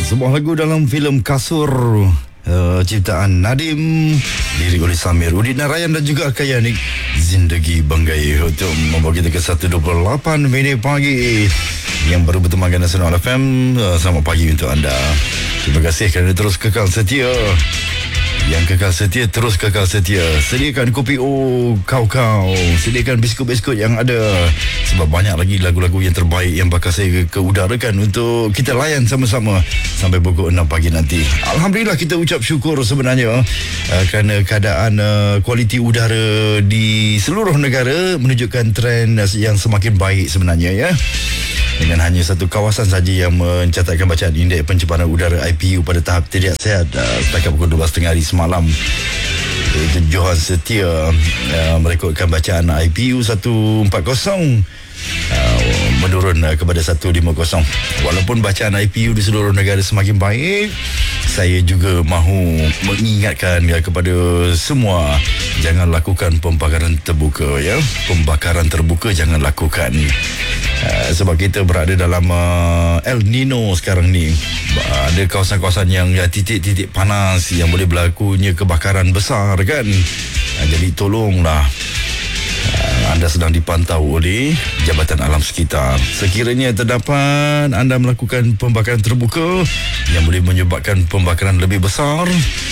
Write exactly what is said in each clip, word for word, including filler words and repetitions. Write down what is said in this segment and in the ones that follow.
Sebuah lagu dalam filem Kasur, uh, ciptaan Nadim, lirik oleh Samir, Udin Narayan dan juga Kayanik Zindagi Banggai, untuk membawa kita ke seratus dua puluh lapan minit pagi yang baru bertemankan Nasional F M. uh, Selamat pagi untuk anda. Terima kasih kerana terus kekal setia. Yang kekal setia, terus kekal setia. Sediakan kopi O kau-kau, sediakan biskut-biskut yang ada, sebab banyak lagi lagu-lagu yang terbaik yang bakal saya keudarakan untuk kita layan sama-sama sampai pukul enam pagi nanti. Alhamdulillah, kita ucap syukur sebenarnya uh, kerana keadaan uh, kualiti udara di seluruh negara menunjukkan trend uh, yang semakin baik sebenarnya, ya. Dengan hanya satu kawasan saja yang mencatatkan bacaan indeks pencemaran udara I P U pada tahap tidak sihat uh, setakat pukul dua belas tiga puluh hari semalam, iaitu Johan Setia uh, merekodkan bacaan I P U seratus empat puluh uh, menurun uh, kepada seratus lima puluh. Walaupun bacaan I P U di seluruh negara semakin baik, saya juga mahu mengingatkan ya, kepada semua, jangan lakukan pembakaran terbuka, ya. Pembakaran terbuka jangan lakukan. Uh, sebab kita berada dalam uh, El Nino sekarang ni. Uh, ada kawasan-kawasan yang ya, titik-titik panas yang boleh berlakunya kebakaran besar, kan. Uh, jadi tolonglah, uh, anda sedang dipantau oleh Jabatan Alam Sekitar. Sekiranya terdapat anda melakukan pembakaran terbuka yang boleh menyebabkan pembakaran lebih besar,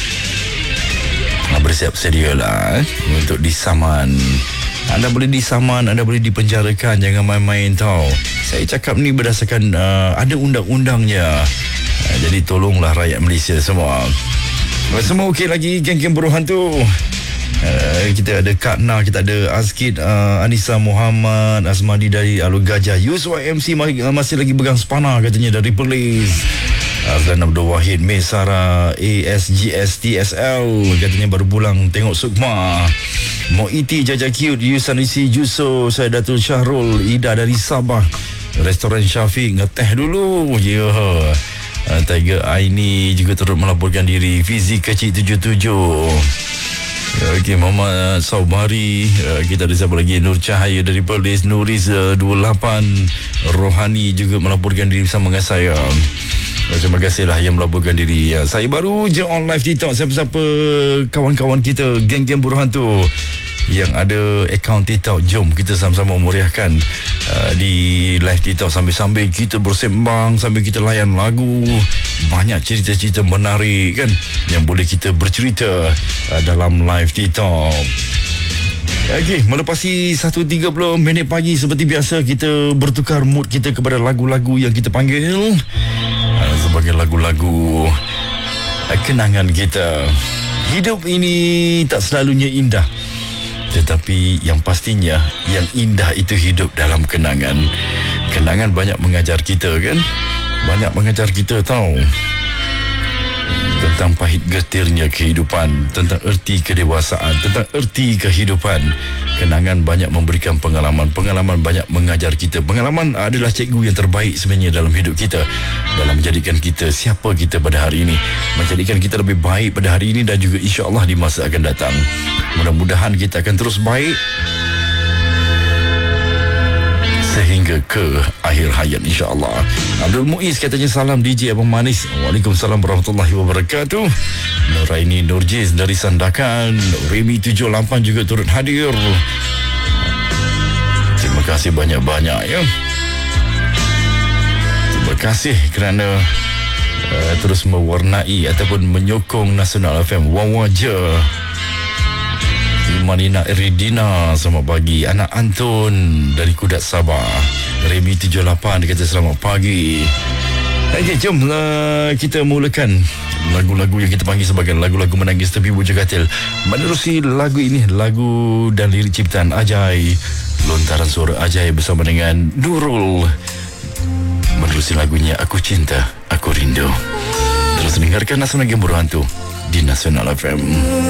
uh, bersiap sedialah eh, untuk disaman. Anda boleh disaman, anda boleh dipenjarakan. Jangan main-main tau. Saya cakap ni berdasarkan uh, ada undang-undangnya. uh, Jadi tolonglah rakyat Malaysia semua. Semua okey lagi, geng-geng buruh hantu. uh, Kita ada Kak Na, kita ada Azkid, uh, Anissa Muhammad, Azmadi dari Alur Gajah, Yus Y M C masih, masih lagi pegang spana katanya dari Perlis. Azlan Abdul Wahid, May Sarah, A S G S T S L katanya baru pulang tengok Sukma. Moiti, Jaja Cute, Yusan Isi, Juso, saya Datul Syahrul, Ida dari Sabah, Restoran Syafiq, ngeteh dulu. Ya, yeah. uh, Tiger Aini juga turut melaporkan diri. Fizi Kecil tujuh tujuh. Ya, okey, Muhammad Saubari, uh, kita ada siapa lagi? Nur Cahaya dari Perlis, Nuris uh, dua puluh lapan, Rohani juga melaporkan diri bersama dengan saya. Terima kasihlah yang melaporkan diri. Ya, saya baru je on live TikTok. Siapa-siapa kawan-kawan kita, geng-geng buruh hantu yang ada akaun TikTok, jom kita sama-sama meriahkan uh, di live TikTok sambil-sambil kita bersembang, sambil kita layan lagu. Banyak cerita-cerita menarik, kan, yang boleh kita bercerita uh, dalam live TikTok. Okey, melepasi seratus tiga puluh minit pagi, seperti biasa kita bertukar mood kita kepada lagu-lagu yang kita panggil uh, sebagai lagu-lagu uh, kenangan kita. Hidup ini tak selalunya indah, tetapi yang pastinya yang indah itu hidup dalam kenangan. Kenangan banyak mengajar kita, kan? Banyak mengajar kita tahu tentang pahit getirnya kehidupan, tentang erti kedewasaan, tentang erti kehidupan. Kenangan banyak memberikan pengalaman. Pengalaman banyak mengajar kita. Pengalaman adalah cikgu yang terbaik sebenarnya dalam hidup kita, dalam menjadikan kita siapa kita pada hari ini, menjadikan kita lebih baik pada hari ini dan juga insya-Allah di masa akan datang. Mudah-mudahan kita akan terus baik sehingga ke akhir hayat, insya-Allah. Abdul Muiz katanya salam D J Abang Manis. Waalaikumsalam warahmatullahi wabarakatuh. Nuraini Nurjiz dari Sandakan, Remy tujuh lapan juga turut hadir. Terima kasih banyak-banyak, ya. Terima kasih kerana uh, terus mewarnai ataupun menyokong Nasional F M. Wawaja Manina Eridina, selamat pagi. Anak Anton dari Kudat Sabah, Remy tujuh lapan dia kata selamat pagi. Okey, jom uh, kita mulakan lagu-lagu yang kita panggil sebagai lagu-lagu menangis tepi bujur katil. Menerusi lagu ini, lagu dan lirik ciptaan Ajai, lontaran suara Ajai bersama dengan Nurul. Menerusi lagunya Aku Cinta, Aku Rindu. Terus dengarkan Nasional Game Buruh Hantu di Nasional F M.